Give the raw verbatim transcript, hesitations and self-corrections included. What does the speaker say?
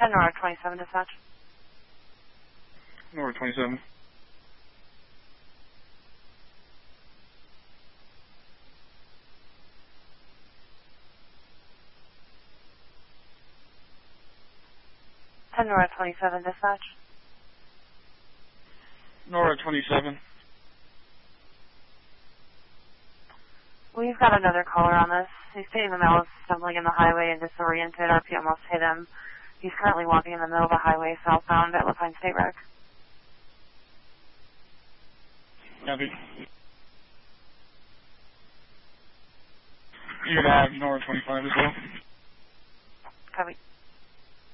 ten Nora twenty-seven dispatch. Nora twenty-seven. ten Nora twenty-seven dispatch. Nora twenty-seven. We've got another caller on this. He's stating the male is stumbling in the highway and disoriented. R P almost hit him. He's currently walking in the middle of the highway southbound at Lapine State Rec. Copy. You're gonna have Nora twenty-five as well. Copy.